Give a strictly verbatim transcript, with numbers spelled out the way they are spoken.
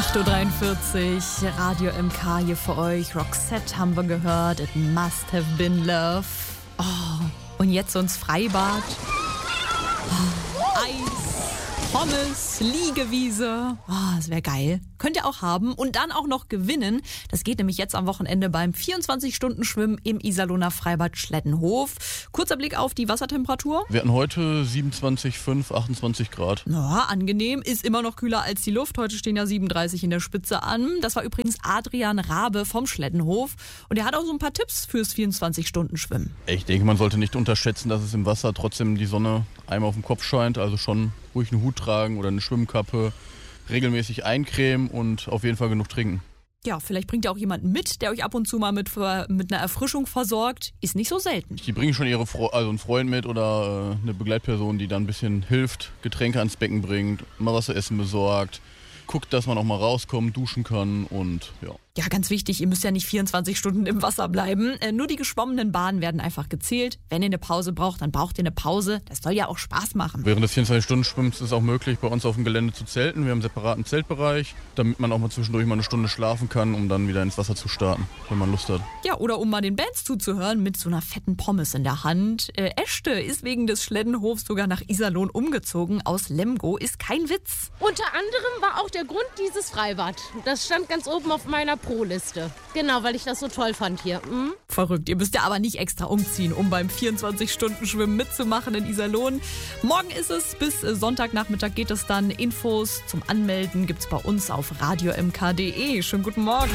acht Uhr dreiundvierzig, Radio M K hier für euch. Roxette haben wir gehört. It must have been love. Oh, und jetzt so ins Freibad. Oh, Eis, Pommes, Liegewiese. Oh, das wäre geil. Könnt ihr auch haben und dann auch noch gewinnen. Das geht nämlich jetzt am Wochenende beim vierundzwanzig-Stunden-Schwimmen im Iserlohner Freibad Schlettenhof. Kurzer Blick auf die Wassertemperatur. Wir hatten heute siebenundzwanzig Komma fünf, achtundzwanzig Grad. Na, angenehm, ist immer noch kühler als die Luft. Heute stehen ja siebenunddreißig in der Spitze an. Das war übrigens Adrian Rabe vom Schlettenhof. Und er hat auch so ein paar Tipps fürs vierundzwanzig-Stunden-Schwimmen. Ich denke, man sollte nicht unterschätzen, dass es im Wasser trotzdem die Sonne einmal auf dem Kopf scheint. Also schon ruhig einen Hut tragen oder eine Schwimmkappe. Regelmäßig eincremen und auf jeden Fall genug trinken. Ja, vielleicht bringt ihr auch jemanden mit, der euch ab und zu mal mit, mit einer Erfrischung versorgt. Ist nicht so selten. Die bringen schon ihre Fre- also einen Freund mit oder äh, eine Begleitperson, die dann ein bisschen hilft, Getränke ans Becken bringt, mal was zu essen besorgt, guckt, dass man auch mal rauskommt, duschen kann und ja. Ja, ganz wichtig, ihr müsst ja nicht vierundzwanzig Stunden im Wasser bleiben. Äh, nur die geschwommenen Bahnen werden einfach gezählt. Wenn ihr eine Pause braucht, dann braucht ihr eine Pause. Das soll ja auch Spaß machen. Während des vierundzwanzig-Stunden-Schwimmens ist es auch möglich, bei uns auf dem Gelände zu zelten. Wir haben einen separaten Zeltbereich, damit man auch mal zwischendurch mal eine Stunde schlafen kann, um dann wieder ins Wasser zu starten, wenn man Lust hat. Ja, oder um mal den Bands zuzuhören mit so einer fetten Pommes in der Hand. Äh, Eschde ist wegen des Schlettenhofs sogar nach Iserlohn umgezogen. Aus Lemgo ist kein Witz. Unter anderem war auch der Grund dieses Freibad. Das stand ganz oben auf meiner Pro-Liste. Genau, weil ich das so toll fand hier. Mhm. Verrückt. Ihr müsst ja aber nicht extra umziehen, um beim vierundzwanzig-Stunden-Schwimmen mitzumachen in Iserlohn. Morgen ist es, bis Sonntagnachmittag geht es dann. Infos zum Anmelden gibt's bei uns auf radio m k punkt d e. Schönen guten Morgen.